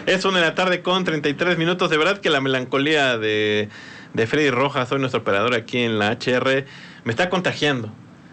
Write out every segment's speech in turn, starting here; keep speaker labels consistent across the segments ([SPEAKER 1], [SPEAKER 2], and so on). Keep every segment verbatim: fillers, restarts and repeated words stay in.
[SPEAKER 1] Es una de la tarde con treinta y tres minutos. De verdad que la melancolía de, de Freddy Rojas, soy nuestro operador aquí en la H R, me está contagiando.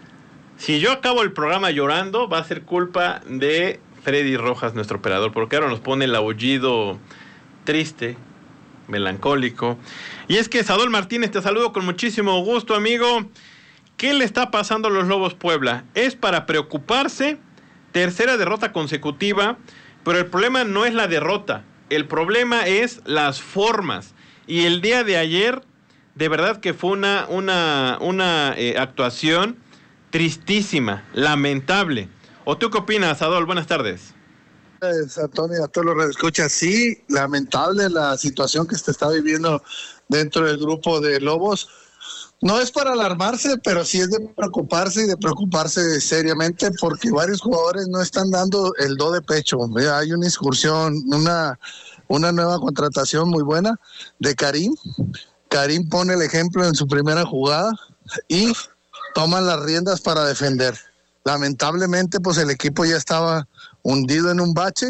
[SPEAKER 1] Si yo acabo el programa llorando, va a ser culpa de Freddy Rojas, nuestro operador, porque ahora nos pone el aullido triste, melancólico. Y es que Sadol Martínez, te saludo con muchísimo gusto, amigo. ¿Qué le está pasando a los Lobos Puebla? Es para preocuparse. Tercera derrota consecutiva. Pero el problema no es la derrota, el problema es las formas. Y el día de ayer, de verdad que fue una, una, una eh, actuación tristísima, lamentable. ¿O tú qué opinas, Adol? Buenas tardes.
[SPEAKER 2] Es, Antonio, a todos los radioescuchas, sí, lamentable la situación que se está viviendo dentro del grupo de Lobos. No es para alarmarse, pero sí es de preocuparse y de preocuparse seriamente porque varios jugadores no están dando el do de pecho. Hay una excursión, una, una nueva contratación muy buena de Karim. Karim pone el ejemplo en su primera jugada y toma las riendas para defender. Lamentablemente, pues el equipo ya estaba hundido en un bache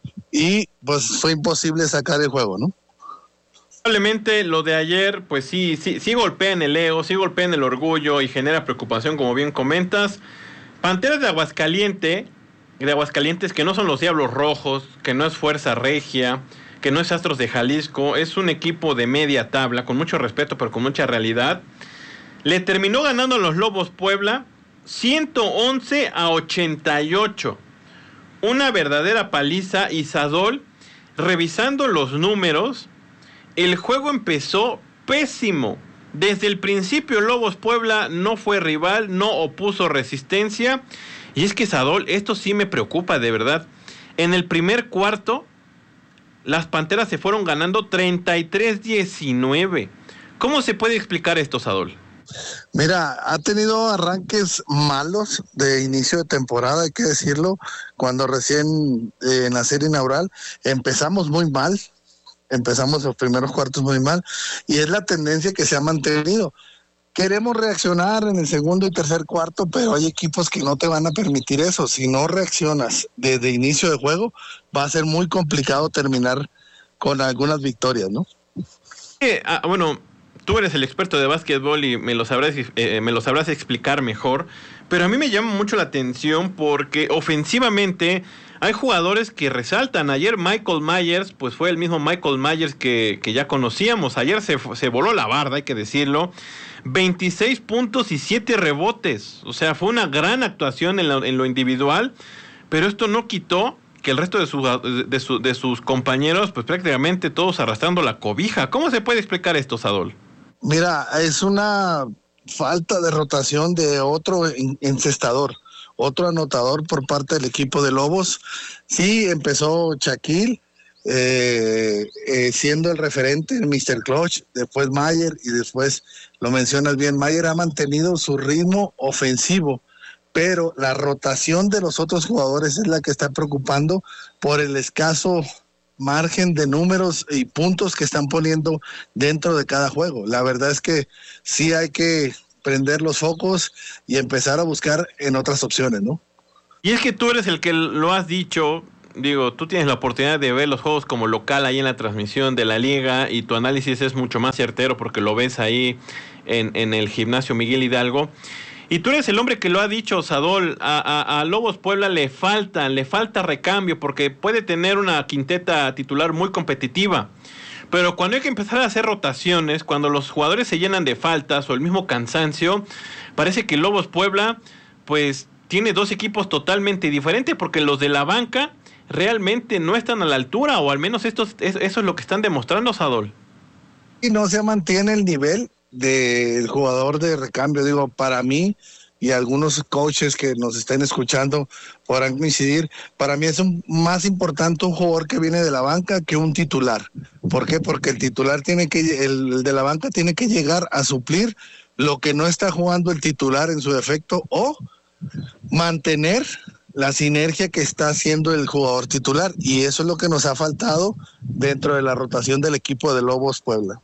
[SPEAKER 2] y pues fue imposible sacar el juego, ¿no?
[SPEAKER 1] Probablemente lo de ayer, pues sí, sí, sí golpea en el ego, sí golpea en el orgullo y genera preocupación, como bien comentas. Panteras de Aguascalientes, de Aguascalientes, que no son los Diablos Rojos, que no es Fuerza Regia, que no es Astros de Jalisco, es un equipo de media tabla, con mucho respeto, pero con mucha realidad. Le terminó ganando a los Lobos Puebla ciento once a ochenta y ocho. Una verdadera paliza. Y Sadol, revisando los números, el juego empezó pésimo. Desde el principio Lobos Puebla no fue rival, no opuso resistencia. Y es que, Sadol, esto sí me preocupa de verdad. En el primer cuarto, las Panteras se fueron ganando treinta y tres diecinueve. ¿Cómo se puede explicar esto, Sadol?
[SPEAKER 2] Mira, ha tenido arranques malos de inicio de temporada, hay que decirlo. Cuando recién eh, en la serie inaugural empezamos muy mal. Empezamos los primeros cuartos muy mal y es la tendencia que se ha mantenido. Queremos reaccionar en el segundo y tercer cuarto, pero hay equipos que no te van a permitir eso. Si no reaccionas desde inicio de juego, va a ser muy complicado terminar con algunas victorias, ¿no?
[SPEAKER 1] Eh, ah, bueno, tú eres el experto de básquetbol y me lo sabrás, eh, me lo sabrás explicar mejor, pero a mí me llama mucho la atención porque ofensivamente hay jugadores que resaltan. Ayer Michael Myers, pues fue el mismo Michael Myers que, que ya conocíamos. Ayer se, se voló la barda, hay que decirlo. veintiséis puntos y siete rebotes. O sea, fue una gran actuación en lo, en lo individual, pero esto no quitó que el resto de, su, de, su, de sus compañeros, pues prácticamente todos arrastrando la cobija. ¿Cómo se puede explicar esto, Sadol?
[SPEAKER 2] Mira, es una falta de rotación de otro encestador, otro anotador por parte del equipo de Lobos. Sí, empezó Shaquille eh, eh, siendo el referente, el mister Clutch, después Mayer y después, lo mencionas bien, Mayer ha mantenido su ritmo ofensivo, pero la rotación de los otros jugadores es la que está preocupando por el escaso margen de números y puntos que están poniendo dentro de cada juego. La verdad es que sí hay que prender los focos y empezar a buscar en otras opciones, ¿no?
[SPEAKER 1] Y es que tú eres el que lo has dicho, digo, tú tienes la oportunidad de ver los juegos como local ahí en la transmisión de la liga y tu análisis es mucho más certero porque lo ves ahí en, en el gimnasio Miguel Hidalgo. Y tú eres el hombre que lo ha dicho, Sadol, a, a, a Lobos Puebla le falta, le falta recambio porque puede tener una quinteta titular muy competitiva. Pero cuando hay que empezar a hacer rotaciones, cuando los jugadores se llenan de faltas o el mismo cansancio, parece que Lobos Puebla pues tiene dos equipos totalmente diferentes porque los de la banca realmente no están a la altura, o al menos esto, eso es lo que están demostrando, Sadol.
[SPEAKER 2] Y no se mantiene el nivel del jugador de recambio. Digo, para mí y algunos coaches que nos estén escuchando podrán coincidir, para mí es un, más importante un jugador que viene de la banca que un titular. ¿Por qué? Porque el titular tiene que, el, el de la banca tiene que llegar a suplir lo que no está jugando el titular en su defecto o mantener la sinergia que está haciendo el jugador titular, y eso es lo que nos ha faltado dentro de la rotación del equipo de Lobos Puebla.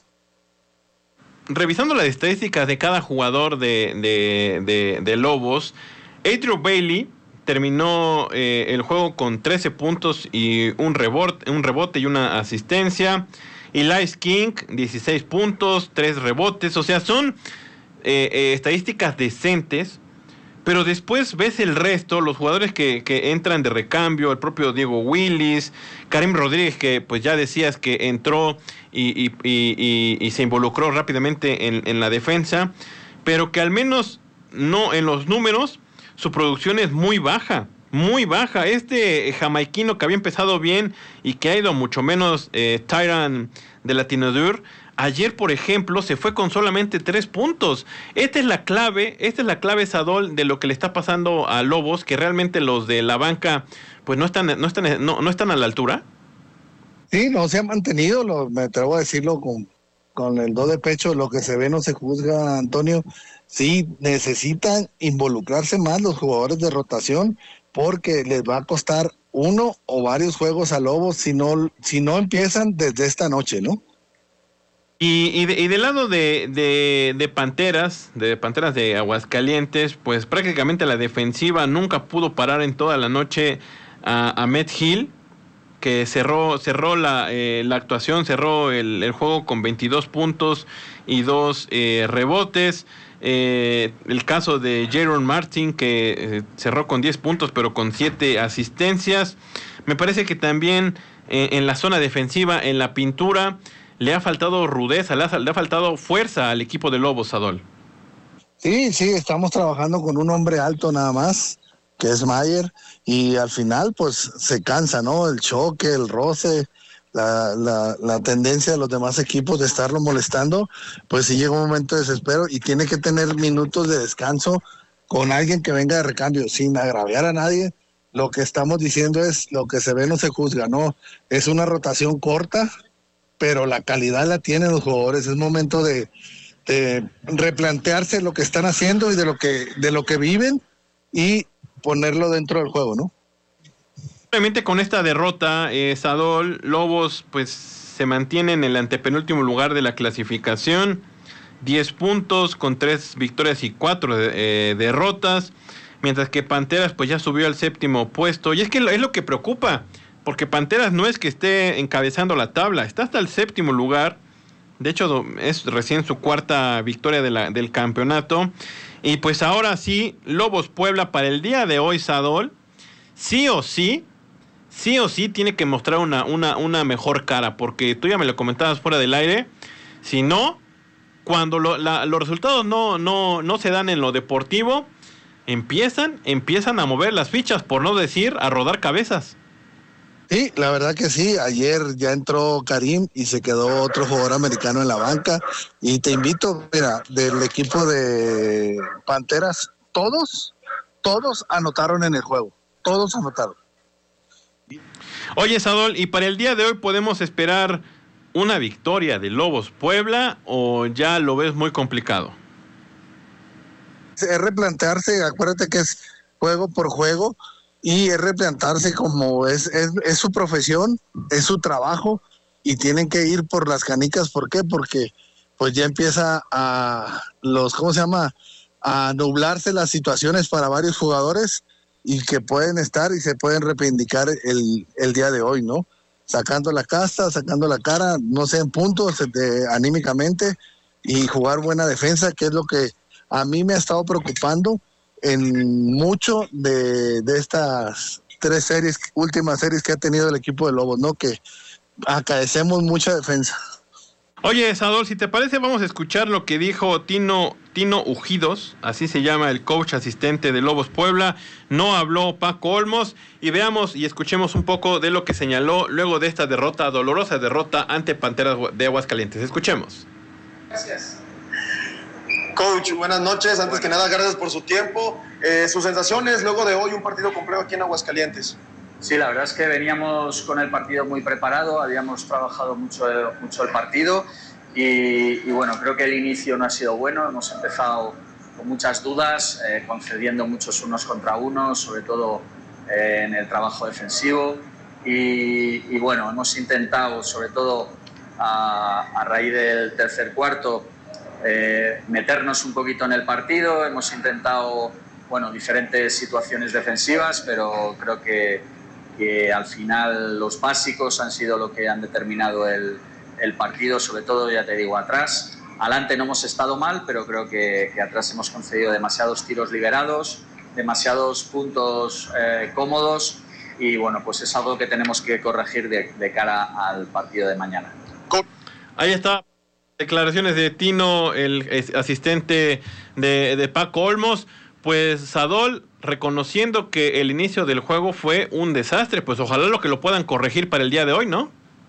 [SPEAKER 1] Revisando las estadísticas de cada jugador de, de, de, de Lobos, Adrian Bailey terminó eh, el juego con trece puntos y un rebote, un rebote y una asistencia. Elias King, dieciséis puntos, tres rebotes. O sea, son eh, eh, estadísticas decentes. Pero después ves el resto, los jugadores que, que entran de recambio, el propio Diego Willis, Karim Rodríguez, que pues ya decías que entró y, y, y, y, y se involucró rápidamente en, en la defensa, pero que al menos no en los números, su producción es muy baja, muy baja. Este jamaiquino que había empezado bien y que ha ido mucho menos, eh, Tyran de la Tinodur, ayer, por ejemplo, se fue con solamente tres puntos. Esta es la clave, esta es la clave, Sadol, de lo que le está pasando a Lobos, que realmente los de la banca, pues no están, no están, no, no están a la altura.
[SPEAKER 2] Sí, no se ha mantenido, lo, me atrevo a decirlo con, con el do de pecho, lo que se ve no se juzga, Antonio. Sí, necesitan involucrarse más los jugadores de rotación, porque les va a costar uno o varios juegos a Lobos si no, si no empiezan desde esta noche, ¿no?
[SPEAKER 1] Y, y, de, y del lado de, de, de Panteras, de Panteras de Aguascalientes, pues prácticamente la defensiva nunca pudo parar en toda la noche a, a Met Hill, que cerró, cerró la, eh, la actuación, cerró el, el juego con veintidós puntos y dos eh, rebotes. Eh, el caso de Jaron Martin, que eh, cerró con diez puntos, pero con siete asistencias. Me parece que también eh, en la zona defensiva, en la pintura, le ha faltado rudeza, le ha, le ha faltado fuerza al equipo de Lobos, Sadol.
[SPEAKER 2] Sí, sí, estamos trabajando con un hombre alto nada más, que es Mayer, y al final pues se cansa, ¿no? El choque, el roce, la, la, la tendencia de los demás equipos de estarlo molestando, pues sí llega un momento de desespero y tiene que tener minutos de descanso con alguien que venga de recambio, sin agraviar a nadie. Lo que estamos diciendo es, lo que se ve no se juzga, ¿no? Es una rotación corta, pero la calidad la tienen los jugadores. Es momento de, de replantearse lo que están haciendo y de lo que, de lo que viven y ponerlo dentro del juego, ¿no?
[SPEAKER 1] Obviamente con esta derrota, eh, Sadol, Lobos pues se mantiene en el antepenúltimo lugar de la clasificación, diez puntos con tres victorias y cuatro eh, derrotas, mientras que Panteras pues ya subió al séptimo puesto. Y es que es lo que preocupa, porque Panteras no es que esté encabezando la tabla, está hasta el séptimo lugar. De hecho, es recién su cuarta victoria de la, del campeonato. Y pues ahora sí, Lobos Puebla para el día de hoy, Sadol, sí o sí, sí o sí tiene que mostrar una, una, una mejor cara, porque tú ya me lo comentabas fuera del aire. Si no, cuando lo, la, los resultados no, no, no se dan en lo deportivo, empiezan, empiezan a mover las fichas, por no decir a rodar cabezas.
[SPEAKER 2] Sí, la verdad que sí. Ayer ya entró Karim y se quedó otro jugador americano en la banca. Y te invito, mira, del equipo de Panteras, todos, todos anotaron en el juego. Todos anotaron.
[SPEAKER 1] Oye, Sadol, ¿y para el día de hoy podemos esperar una victoria de Lobos Puebla o ya lo ves muy complicado?
[SPEAKER 2] Es replantearse, acuérdate que es juego por juego. Y es replantarse como es, es, es su profesión, es su trabajo y tienen que ir por las canicas. ¿Por qué? Porque pues ya empieza a los, ¿cómo se llama? A nublarse las situaciones para varios jugadores y que pueden estar y se pueden reivindicar el, el día de hoy, ¿no? Sacando la casta, sacando la cara, no sé, en puntos de, anímicamente y jugar buena defensa, que es lo que a mí me ha estado preocupando en mucho de, de estas tres series, últimas series que ha tenido el equipo de Lobos, ¿no? Que acaecemos mucha defensa.
[SPEAKER 1] Oye, Sadol, si te parece, vamos a escuchar lo que dijo Tino, Tino Ujidos, así se llama el coach asistente de Lobos Puebla. No habló Paco Olmos, y veamos y escuchemos un poco de lo que señaló luego de esta derrota, dolorosa derrota ante Panteras de Aguascalientes. Escuchemos.
[SPEAKER 3] Gracias. Coach, buenas noches. Antes que nada, gracias por su tiempo. Eh, sus sensaciones luego de hoy, un partido complejo aquí en Aguascalientes.
[SPEAKER 4] Sí, la verdad es que veníamos con el partido muy preparado, habíamos trabajado mucho, mucho el partido y, y bueno, creo que el inicio no ha sido bueno. Hemos empezado con muchas dudas, eh, concediendo muchos unos contra unos, sobre todo eh, en el trabajo defensivo y, y bueno, hemos intentado, sobre todo a, a raíz del tercer cuarto, Eh, meternos un poquito en el partido. Hemos intentado bueno, diferentes situaciones defensivas, pero creo que, que al final los básicos han sido lo que han determinado el, el partido, sobre todo, ya te digo, atrás. Adelante no hemos estado mal, pero creo que, que atrás hemos concedido demasiados tiros liberados, demasiados puntos eh, cómodos, y bueno, pues es algo que tenemos que corregir de, de cara al partido de mañana.
[SPEAKER 1] Ahí está, declaraciones de Tino, el asistente de, de Paco Olmos. Pues Sadol, reconociendo que el inicio del juego fue un desastre, pues ojalá lo que lo puedan corregir para el día de hoy, ¿no?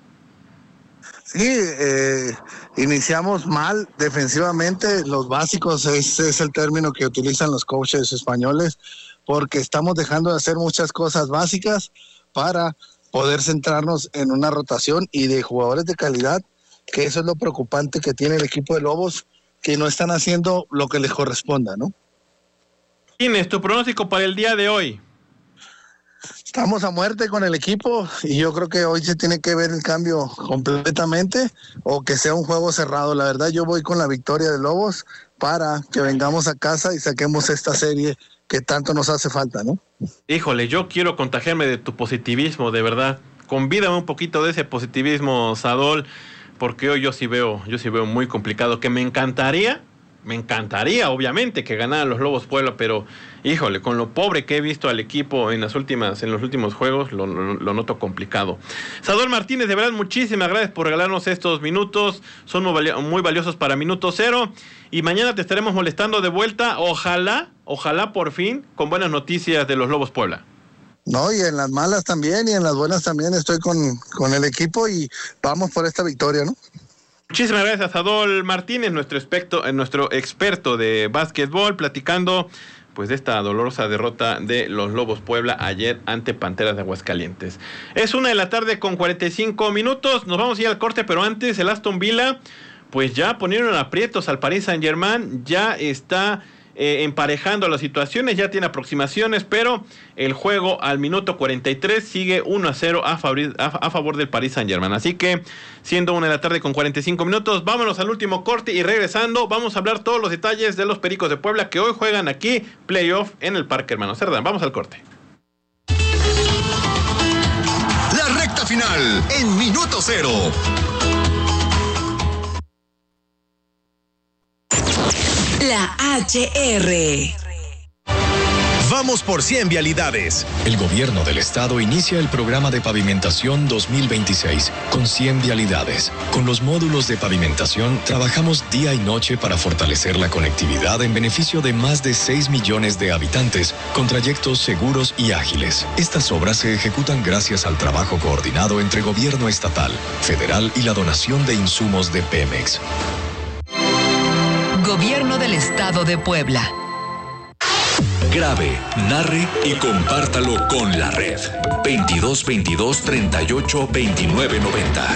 [SPEAKER 2] Sí, eh, iniciamos mal defensivamente, los básicos, ese es el término que utilizan los coaches españoles, porque estamos dejando de hacer muchas cosas básicas para poder centrarnos en una rotación y de jugadores de calidad, que eso es lo preocupante que tiene el equipo de Lobos, que no están haciendo lo que les corresponda, ¿no?
[SPEAKER 1] Inés, tu pronóstico para el día de hoy.
[SPEAKER 2] Estamos a muerte con el equipo y yo creo que hoy se tiene que ver el cambio completamente o que sea un juego cerrado. La verdad, yo voy con la victoria de Lobos para que vengamos a casa y saquemos esta serie que tanto nos hace falta, ¿no?
[SPEAKER 1] Híjole, yo quiero contagiarme de tu positivismo, de verdad. Convídame un poquito de ese positivismo, Sadol, porque hoy yo sí veo, yo sí veo muy complicado, que me encantaría, me encantaría, obviamente, que ganaran los Lobos Puebla, pero, híjole, con lo pobre que he visto al equipo en las últimas, en los últimos juegos, lo, lo, lo noto complicado. Sadol Martínez, de verdad, muchísimas gracias por regalarnos estos minutos, son muy, vali- muy valiosos para Minuto Cero, y mañana te estaremos molestando de vuelta, ojalá, ojalá por fin, con buenas noticias de los Lobos Puebla.
[SPEAKER 2] No, y en las malas también, y en las buenas también estoy con, con el equipo y vamos por esta victoria, ¿no?
[SPEAKER 1] Muchísimas gracias a Sadol Martínez, nuestro experto, nuestro experto de básquetbol, platicando pues de esta dolorosa derrota de los Lobos Puebla ayer ante Panteras de Aguascalientes. Es una de la tarde con cuarenta y cinco minutos, nos vamos a ir al corte, pero antes el Aston Villa, pues ya ponieron aprietos al Paris Saint-Germain, ya está eh, emparejando las situaciones, ya tiene aproximaciones, pero el juego al minuto cuarenta y tres sigue uno a cero a favor, a, a favor del Paris Saint-Germain. Así que, siendo una de la tarde con cuarenta y cinco minutos, vámonos al último corte y regresando, vamos a hablar todos los detalles de los Pericos de Puebla que hoy juegan aquí, playoff en el Parque Hermano Cerdán. Vamos al corte.
[SPEAKER 5] La recta final en Minuto Cero.
[SPEAKER 6] La H R.
[SPEAKER 5] Vamos por cien vialidades.
[SPEAKER 7] El gobierno del estado inicia el programa de pavimentación dos mil veintiséis con cien vialidades. Con los módulos de pavimentación trabajamos día y noche para fortalecer la conectividad en beneficio de más de seis millones de habitantes con trayectos seguros y ágiles. Estas obras se ejecutan gracias al trabajo coordinado entre gobierno estatal, federal y la donación de insumos de Pemex.
[SPEAKER 6] Gobierno del Estado de Puebla.
[SPEAKER 8] Grabe, narre y compártalo con la red. veintidós veintidós treinta y ocho veintinueve noventa.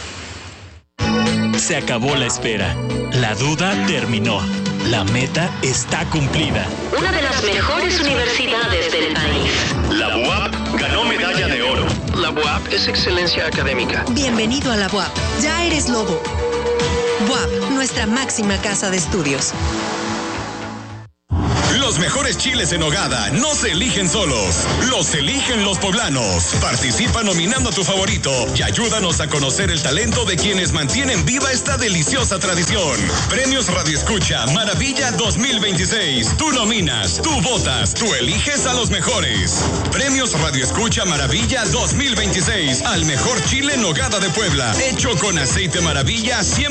[SPEAKER 9] Se acabó la espera. La duda terminó. La meta está cumplida.
[SPEAKER 10] Una de las mejores universidades del país.
[SPEAKER 11] La U A P ganó medalla de oro.
[SPEAKER 12] La U A P es excelencia académica.
[SPEAKER 6] Bienvenido a la U A P. Ya eres Lobo. U A P, nuestra máxima casa de estudios.
[SPEAKER 5] Los mejores chiles en nogada no se eligen solos, los eligen los poblanos. Participa nominando a tu favorito y ayúdanos a conocer el talento de quienes mantienen viva esta deliciosa tradición. Premios Radio Escucha Maravilla dos mil veintiséis. Tú nominas, tú votas, tú eliges a los mejores. Premios Radio Escucha Maravilla dos mil veintiséis al mejor chile en nogada de Puebla, hecho con aceite Maravilla cien